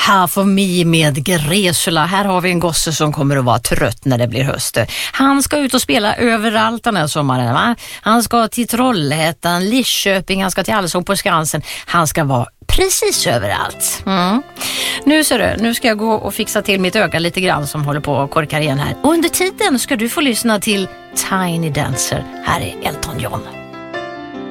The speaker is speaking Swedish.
Half of Me med Gresula. Här har vi en gosse som kommer att vara trött när det blir höst. Han ska ut och spela överallt den här sommaren, va? Han ska till Trollhättan, Lidköping, han ska till Allsång på Skansen. Han ska vara precis överallt. Nu ska jag gå och fixa till mitt öga lite grann som håller på att korka igen här. Och under tiden ska du få lyssna till Tiny Dancer. Här är Elton John.